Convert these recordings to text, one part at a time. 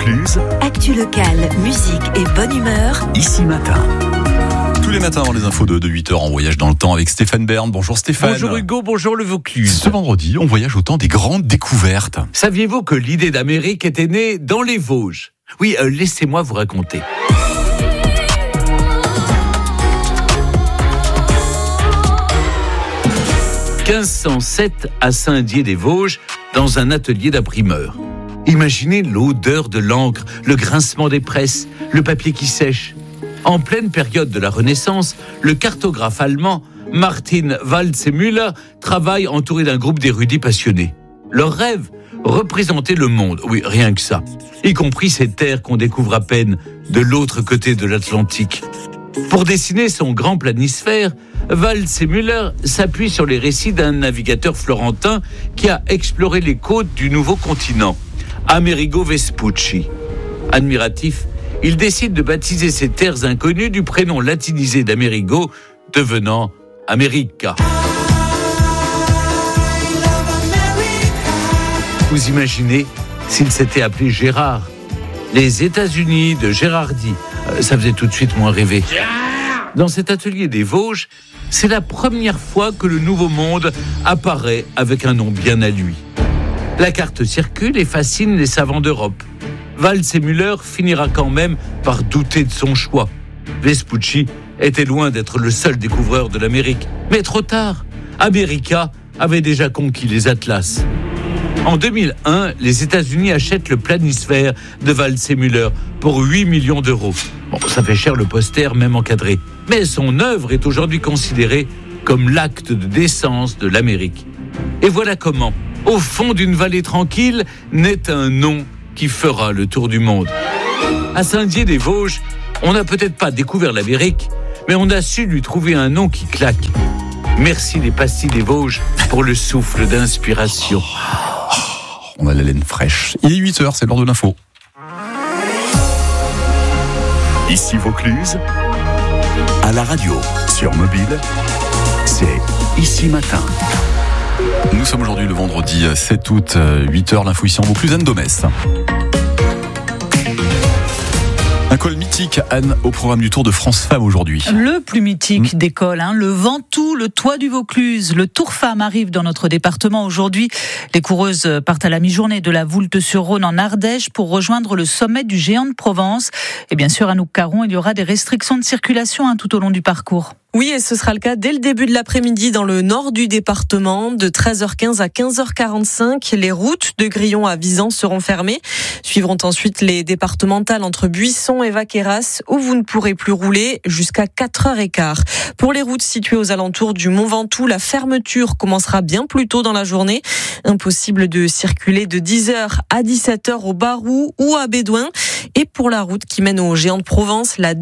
Vaucluse. Actu locale, musique et bonne humeur. Ici Matin. Tous les matins avant les infos de 8h en voyage dans le temps avec Stéphane Bern. Bonjour Stéphane. Bonjour Hugo, bonjour le Vaucluse. Ce vendredi, on voyage au temps des grandes découvertes. Saviez-vous que l'idée d'Amérique était née dans les Vosges ? Oui, laissez-moi vous raconter. « 1507 à Saint-Dié-des-Vosges, dans un atelier d'imprimeur. Imaginez l'odeur de l'encre, le grincement des presses, le papier qui sèche. En pleine période de la Renaissance, le cartographe allemand Martin Waldseemüller travaille entouré d'un groupe d'érudits passionnés. Leur rêve, représenter le monde, oui, rien que ça, y compris ces terres qu'on découvre à peine de l'autre côté de l'Atlantique. Pour dessiner son grand planisphère, Waldseemüller s'appuie sur les récits d'un navigateur florentin qui a exploré les côtes du nouveau continent, Amerigo Vespucci. Admiratif, il décide de baptiser ces terres inconnues du prénom latinisé d'Amerigo, devenant America. Vous imaginez s'il s'était appelé Gérard ? Les États-Unis de Gérardi, ça faisait tout de suite moins rêver. Dans cet atelier des Vosges, c'est la première fois que le Nouveau Monde apparaît avec un nom bien à lui. La carte circule et fascine les savants d'Europe. Waldseemüller finira quand même par douter de son choix. Vespucci était loin d'être le seul découvreur de l'Amérique. Mais trop tard, America avait déjà conquis les Atlas. En 2001, les États-Unis achètent le planisphère de Waldseemüller pour 8 millions d'euros. Bon, ça fait cher le poster, même encadré. Mais son œuvre est aujourd'hui considérée comme l'acte de décence de l'Amérique. Et voilà comment, au fond d'une vallée tranquille, naît un nom qui fera le tour du monde. À Saint-Dié-des-Vosges, on n'a peut-être pas découvert l'Amérique, mais on a su lui trouver un nom qui claque. Merci les pastilles des Vosges pour le souffle d'inspiration. On a la laine fraîche. Il est 8h, c'est l'heure de l'info. Ici Vaucluse. À la radio, sur mobile, c'est Ici Matin. Nous sommes aujourd'hui le vendredi 7 août, 8h, l'info ici en Vaucluse, Anne Domès. Un col mythique, Anne, au programme du Tour de France Femmes aujourd'hui. Le plus mythique des cols, le Ventoux, le toit du Vaucluse. Le Tour Femmes arrive dans notre département aujourd'hui. Les coureuses partent à la mi-journée de la Voulte-sur-Rhône en Ardèche pour rejoindre le sommet du Géant de Provence. Et bien sûr, à Noug-Caron, il y aura des restrictions de circulation tout au long du parcours. Oui, et ce sera le cas dès le début de l'après-midi dans le nord du département. De 13h15 à 15h45, les routes de Grillon à Visan seront fermées. Suivront ensuite les départementales entre Buisson et Vaqueyras, où vous ne pourrez plus rouler jusqu'à 4h15. Pour les routes situées aux alentours du Mont Ventoux, la fermeture commencera bien plus tôt dans la journée. Impossible de circuler de 10h à 17h au Barou ou à Bédouin. Et pour la route qui mène au Géant de Provence, la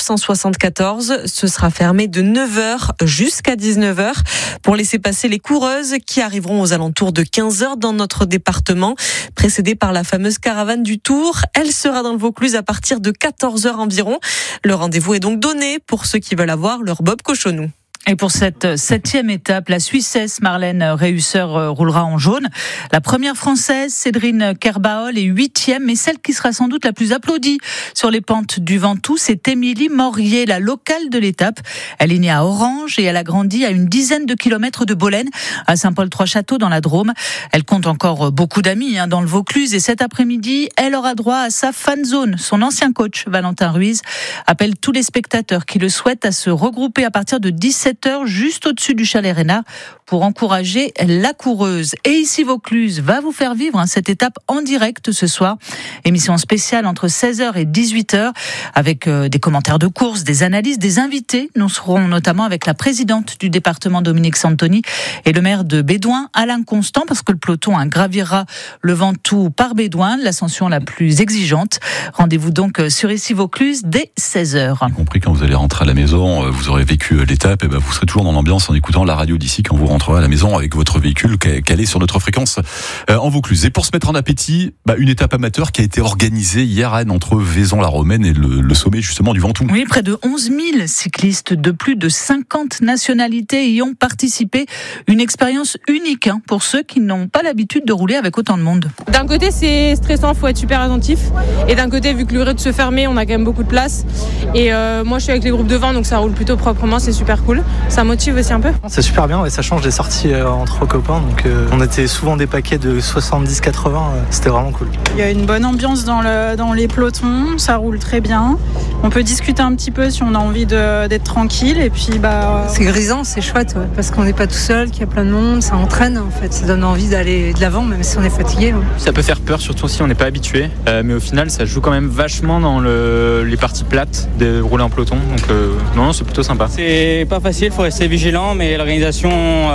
D974, ce sera fermé de 9h jusqu'à 19h pour laisser passer les coureuses qui arriveront aux alentours de 15h dans notre département, précédées par la fameuse caravane du Tour. Elle sera dans le Vaucluse à partir de 14h environ. Le rendez-vous est donc donné pour ceux qui veulent avoir leur bob cochonou. Et pour cette 7e étape, la Suissesse Marlène Reusser roulera en jaune. La première Française, Cédrine Kerbaol, est 8e, mais celle qui sera sans doute la plus applaudie sur les pentes du Ventoux, c'est Émilie Morier, la locale de l'étape. Elle est née à Orange et elle a grandi à une dizaine de kilomètres de Bolène, à Saint-Paul-Trois-Châteaux dans la Drôme. Elle compte encore beaucoup d'amis dans le Vaucluse et cet après-midi, elle aura droit à sa fan zone. Son ancien coach, Valentin Ruiz, appelle tous les spectateurs qui le souhaitent à se regrouper à partir de 17h juste au-dessus du chalet Reynard pour encourager la coureuse. Et ici Vaucluse va vous faire vivre cette étape en direct ce soir. Émission spéciale entre 16h et 18h avec des commentaires de course, des analyses, des invités. Nous serons notamment avec la présidente du département Dominique Santoni et le maire de Bédouin, Alain Constant, parce que le peloton gravira le Ventoux par Bédouin, l'ascension la plus exigeante. Rendez-vous donc sur ici Vaucluse dès 16h. Y compris quand vous allez rentrer à la maison, vous aurez vécu l'étape, et vous serez toujours dans l'ambiance en écoutant la radio d'ici quand vous rentrerez à la maison avec votre véhicule calé sur notre fréquence en Vaucluse. Et pour se mettre en appétit, une étape amateur qui a été organisée hier à Rennes entre Vaison-la-Romaine et le sommet justement du Ventoux. Oui, près de 11 000 cyclistes de plus de 50 nationalités y ont participé. Une expérience unique pour ceux qui n'ont pas l'habitude de rouler avec autant de monde. D'un côté, c'est stressant, faut être super attentif. Et d'un côté, vu que le rythme se fermait, on a quand même beaucoup de place. Et moi, je suis avec les groupes devant, donc ça roule plutôt proprement, c'est super cool. Ça motive aussi un peu. C'est super bien, et ça change des sorties entre copains. Donc on était souvent des paquets de 70-80, c'était vraiment cool. Il y a une bonne ambiance dans les pelotons, ça roule très bien. On peut discuter un petit peu si on a envie d'être tranquille. Et puis, c'est grisant, c'est chouette, parce qu'on n'est pas tout seul, qu'il y a plein de monde, ça entraîne en fait. Ça donne envie d'aller de l'avant, même si on est fatigué. Ça peut faire peur, surtout si on n'est pas habitué. Mais au final, ça joue quand même vachement dans les parties plates de rouler en peloton. Donc non, c'est plutôt sympa. C'est pas facile, il faut rester vigilant, mais l'organisation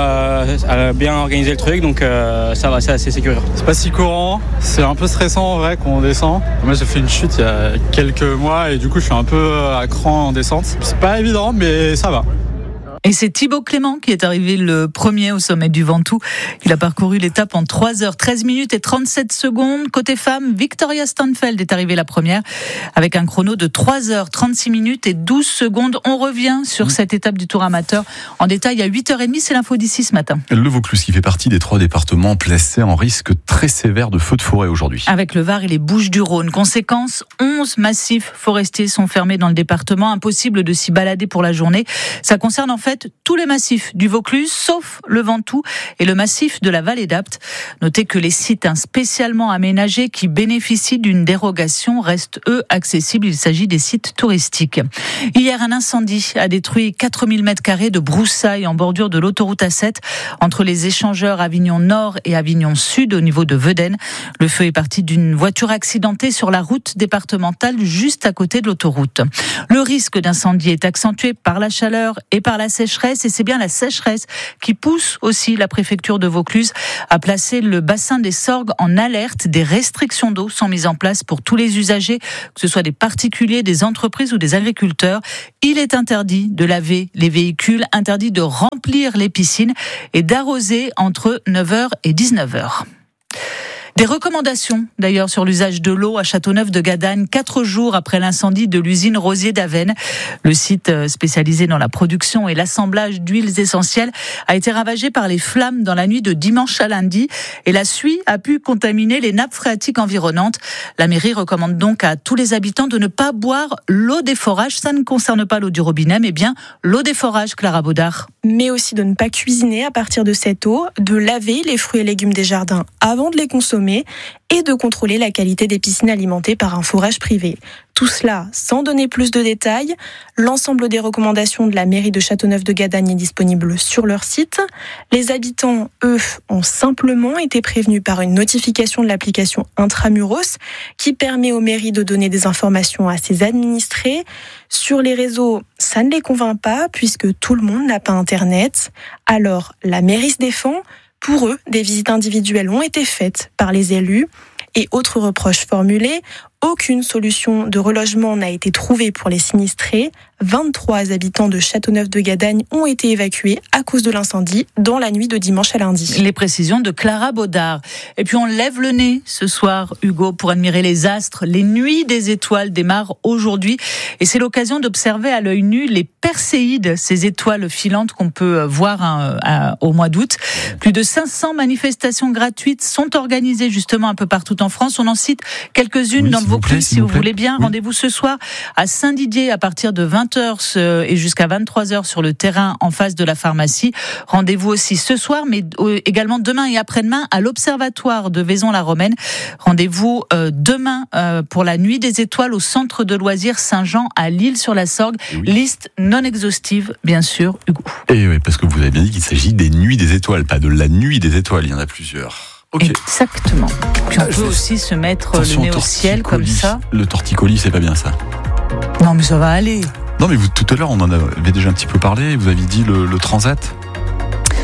a bien organisé le truc, donc ça va, c'est assez sécurisant. C'est pas si courant, c'est un peu stressant en vrai quand on descend. Moi j'ai fait une chute il y a quelques mois et du coup je suis un peu à cran en descente. C'est pas évident, mais ça va. Et c'est Thibaut Clément qui est arrivé le premier au sommet du Ventoux. Il a parcouru l'étape en 3h13 minutes et 37 secondes. Côté femmes, Victoria Stanfeld est arrivée la première avec un chrono de 3h36 minutes et 12 secondes. On revient sur cette étape du Tour amateur en détail à 8h30. C'est l'info d'ici ce matin. Le Vaucluse qui fait partie des 3 départements placés en risque très sévère de feux de forêt aujourd'hui. Avec le Var et les Bouches-du-Rhône. Conséquence, 11 massifs forestiers sont fermés dans le département. Impossible de s'y balader pour la journée. Ça concerne en fait tous les massifs du Vaucluse, sauf le Ventoux et le massif de la Vallée d'Apt. Notez que les sites spécialement aménagés qui bénéficient d'une dérogation restent, eux, accessibles. Il s'agit des sites touristiques. Hier, un incendie a détruit 4000 m² de broussailles en bordure de l'autoroute A7 entre les échangeurs Avignon Nord et Avignon Sud au niveau de Vedène. Le feu est parti d'une voiture accidentée sur la route départementale juste à côté de l'autoroute. Le risque d'incendie est accentué par la chaleur et par la sécheresse, et c'est bien la sécheresse qui pousse aussi la préfecture de Vaucluse à placer le bassin des Sorgues en alerte. Des restrictions d'eau sont mises en place pour tous les usagers, que ce soit des particuliers, des entreprises ou des agriculteurs. Il est interdit de laver les véhicules, interdit de remplir les piscines et d'arroser entre 9h et 19h. Des recommandations d'ailleurs sur l'usage de l'eau à Châteauneuf-de-Gadagne, 4 jours après l'incendie de l'usine Rosier d'Avesnes. Le site spécialisé dans la production et l'assemblage d'huiles essentielles a été ravagé par les flammes dans la nuit de dimanche à lundi et la suie a pu contaminer les nappes phréatiques environnantes. La mairie recommande donc à tous les habitants de ne pas boire l'eau des forages. Ça ne concerne pas l'eau du robinet, mais bien l'eau des forages, Clara Baudard. Mais aussi de ne pas cuisiner à partir de cette eau, de laver les fruits et légumes des jardins avant de les consommer et de contrôler la qualité des piscines alimentées par un forage privé. Tout cela sans donner plus de détails. L'ensemble des recommandations de la mairie de Châteauneuf-de-Gadagne est disponible sur leur site. Les habitants, eux, ont simplement été prévenus par une notification de l'application Intramuros qui permet aux mairies de donner des informations à ses administrés. Sur les réseaux, ça ne les convainc pas puisque tout le monde n'a pas Internet. Alors, la mairie se défend. Pour eux, des visites individuelles ont été faites par les élus. Et autre reproche formulé, aucune solution de relogement n'a été trouvée pour les sinistrés. 23 habitants de Châteauneuf-de-Gadagne ont été évacués à cause de l'incendie dans la nuit de dimanche à lundi. Les précisions de Clara Baudard. Et puis on lève le nez ce soir, Hugo, pour admirer les astres. Les nuits des étoiles démarrent aujourd'hui et c'est l'occasion d'observer à l'œil nu les Perséides, ces étoiles filantes qu'on peut voir au mois d'août. Plus de 500 manifestations gratuites sont organisées justement un peu partout en France. On en cite quelques-unes dans le Vaucluse, si vous voulez bien. Oui. Rendez-vous ce soir à Saint-Didier à partir de 20h et jusqu'à 23h sur le terrain en face de la pharmacie. Rendez-vous aussi ce soir, mais également demain et après-demain à l'Observatoire de Vaison-la-Romaine. Rendez-vous demain pour la Nuit des Étoiles au Centre de Loisirs Saint-Jean à L'Isle-sur-la-Sorgue. Oui. Liste non exhaustive, bien sûr, Hugo. Et oui, parce que vous avez bien dit qu'il s'agit des Nuits des Étoiles, pas de la Nuit des Étoiles, il y en a plusieurs. Okay. Exactement. Puis on peut aussi se mettre le nez au ciel comme ça. Le torticolis, c'est pas bien ça. Non, mais ça va aller. Non, mais vous, tout à l'heure, on en avait déjà un petit peu parlé. Vous aviez dit le transat.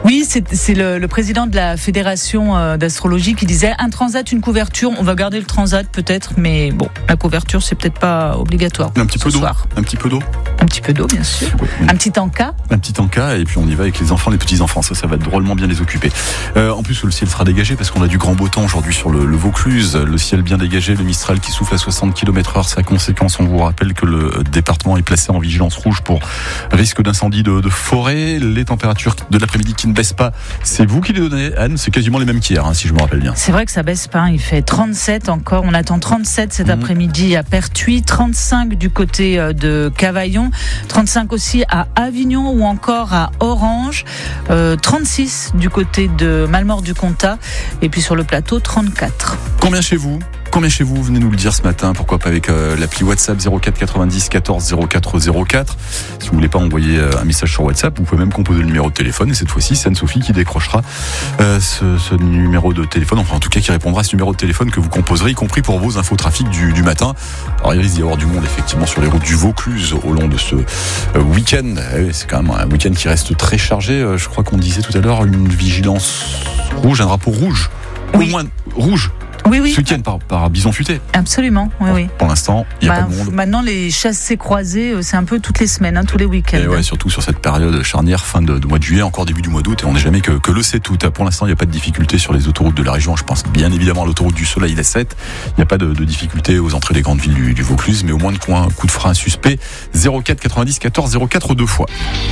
Oui, c'est le président de la fédération d'astrologie qui disait un transat, une couverture. On va garder le transat peut-être, mais bon, la couverture c'est peut-être pas obligatoire. Un petit peu d'eau. Un petit peu d'eau, bien sûr. Oui. Un petit encas. Un petit encas, et puis on y va avec les enfants, les petits-enfants. Ça va drôlement bien les occuper. En plus, le ciel sera dégagé parce qu'on a du grand beau temps aujourd'hui sur le Vaucluse. Le ciel bien dégagé, le Mistral qui souffle à 60 km/h. Sa conséquence, on vous rappelle que le département est placé en vigilance rouge pour risque d'incendie de forêt. Les températures de l'après-midi qui ne baissent pas, c'est vous qui les donnez, Anne. C'est quasiment les mêmes qu'hier, si je me rappelle bien. C'est vrai que ça baisse pas. Il fait 37 encore. On attend 37 cet après-midi à Pertuis, 35 du côté de Cavaillon, 35 aussi à Avignon ou encore à Orange, 36 du côté de Malmort-du-Comtat et puis sur le plateau 34. Combien chez vous ? Venez nous le dire ce matin, pourquoi pas avec l'appli WhatsApp 04 90 14 04 04. Si vous voulez pas envoyer un message sur WhatsApp, vous pouvez même composer le numéro de téléphone, et cette fois-ci c'est Anne-Sophie qui décrochera ce numéro de téléphone, enfin en tout cas qui répondra à ce numéro de téléphone que vous composerez, y compris pour vos infos trafic du matin. Alors il risque d'y avoir du monde effectivement sur les routes du Vaucluse au long de ce week-end. C'est quand même un week-end qui reste très chargé. Je crois qu'on disait tout à l'heure une vigilance rouge, un drapeau rouge, oui. Au moins rouge. Oui. Ce week-end par bison futé. Absolument, oui. Pour l'instant, il n'y a pas de monde. Maintenant, les chassés croisés, c'est un peu toutes les semaines, tous les week-ends. Et ouais, surtout sur cette période charnière, fin de mois de juillet, encore début du mois d'août, et on n'est jamais que le 7 août. Pour l'instant, il n'y a pas de difficulté sur les autoroutes de la région. Je pense bien évidemment à l'autoroute du Soleil, la 7. Il n'y a pas de difficulté aux entrées des grandes villes du Vaucluse, mais au moins de coup de frein suspect. 04 90 14 04 deux fois.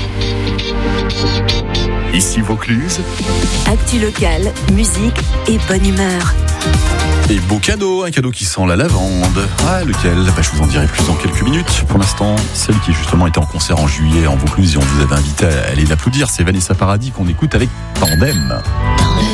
Ici Vaucluse. Actu locale, musique et bonne humeur. Et beau cadeau, un cadeau qui sent la lavande. Lequel ? Je vous en dirai plus dans quelques minutes. Pour l'instant, celle qui justement était en concert en juillet en Vaucluse et on vous avait invité à aller l'applaudir, c'est Vanessa Paradis qu'on écoute avec Tandem.